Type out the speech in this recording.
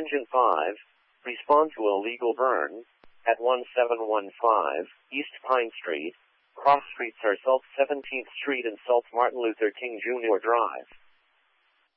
Tangent 5, respond to illegal burn at 1715 East Pine Street. Cross streets are Salt 17th Street and Salt Martin Luther King Jr. Drive.